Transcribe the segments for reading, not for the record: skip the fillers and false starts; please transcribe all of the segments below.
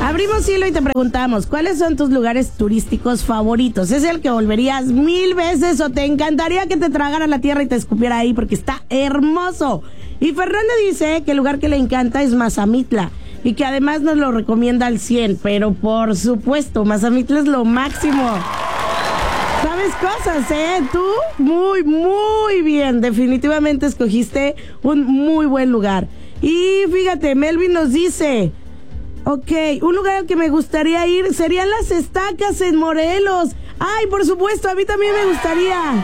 Abrimos hilo y te preguntamos, ¿cuáles son tus lugares turísticos favoritos? ¿Es el que volverías 1000 veces o te encantaría que te tragara la tierra y te escupiera ahí porque está hermoso? Y Fernanda dice que el lugar que le encanta es Mazamitla y que además nos lo recomienda al 100, pero por supuesto, Mazamitla es lo máximo. ¿Sabes cosas, Tú muy bien, definitivamente escogiste un muy buen lugar. Y fíjate, Melvin nos dice, ok, un lugar al que me gustaría ir serían las Estacas en Morelos. Ay, por supuesto, a mí también me gustaría.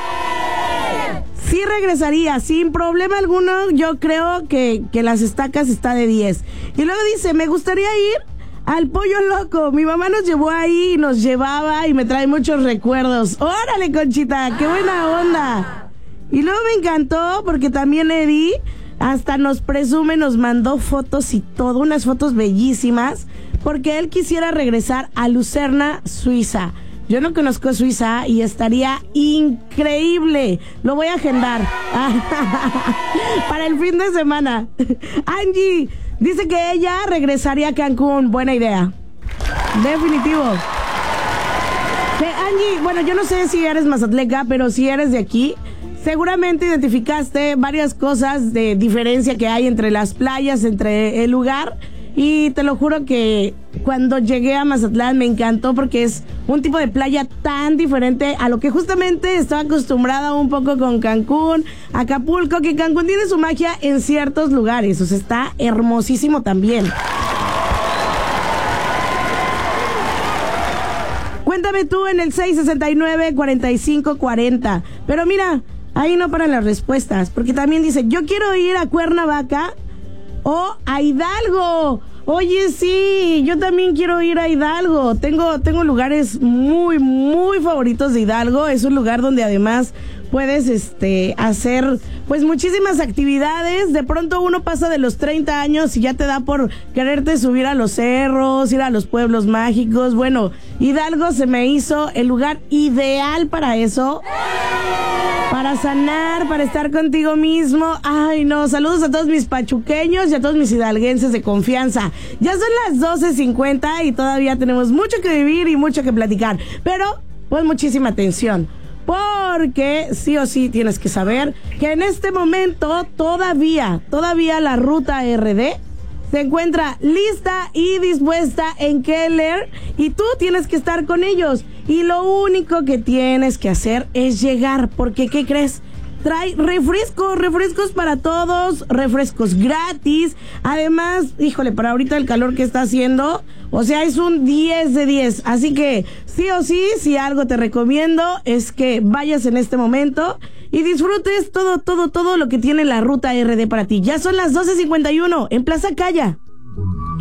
Sí regresaría, sin problema alguno. Yo creo que las Estacas está de 10. Y luego dice, me gustaría ir al Pollo Loco. Mi mamá nos llevó ahí y nos llevaba y me trae muchos recuerdos. ¡Órale, Conchita! ¡Qué buena onda! Y luego me encantó porque también Eddie hasta nos presume, nos mandó fotos y todo, unas fotos bellísimas, porque él quisiera regresar a Lucerna, Suiza. Yo no conozco Suiza y estaría increíble. Lo voy a agendar para el fin de semana. Angie dice que ella regresaría a Cancún. Buena idea. Definitivo. Angie, bueno, yo no sé si eres mazatleca, pero si eres de aquí, seguramente identificaste varias cosas de diferencia que hay entre las playas, entre el lugar. Y te lo juro que cuando llegué a Mazatlán me encantó porque es un tipo de playa tan diferente a lo que justamente estaba acostumbrada un poco con Cancún, Acapulco, que Cancún tiene su magia en ciertos lugares, o sea, está hermosísimo también. Cuéntame tú en el 669-4540. Pero mira, ahí no paran las respuestas, porque también dice, yo quiero ir a Cuernavaca o a Hidalgo. Oye, sí, yo también quiero ir a Hidalgo. Tengo lugares muy favoritos de Hidalgo. Es un lugar donde además puedes hacer pues muchísimas actividades. De pronto uno pasa de los 30 años y ya te da por quererte subir a los cerros, ir a los pueblos mágicos. Bueno, Hidalgo se me hizo el lugar ideal para eso. Para sanar, para estar contigo mismo. Ay, no, saludos a todos mis pachuqueños y a todos mis hidalguenses de confianza. Ya son las 12:50 y todavía tenemos mucho que vivir y mucho que platicar. Pero, pues muchísima atención, porque sí o sí tienes que saber que en este momento todavía la ruta RD se encuentra lista y dispuesta en Keller y tú tienes que estar con ellos. Y lo único que tienes que hacer es llegar, porque ¿qué crees? Trae refrescos para todos, refrescos gratis. Además, híjole, para ahorita el calor que está haciendo, o sea, es un 10 de 10. Así que sí o sí, si algo te recomiendo es que vayas en este momento y disfrutes todo lo que tiene la ruta RD para ti. Ya son las 12:51 en Plaza Calla.